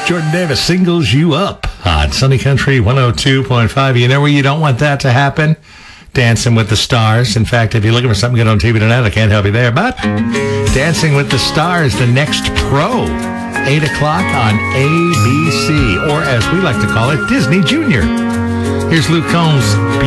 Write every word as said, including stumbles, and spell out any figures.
Jordan Davis singles you up on Sunny Country one oh two point five. You know where you don't want that to happen? Dancing with the Stars. In fact, if you're looking for something good on T V tonight, I can't help you there. But Dancing with the Stars, the next pro, eight o'clock on A B C, or as we like to call it, Disney Junior. Here's Luke Combs.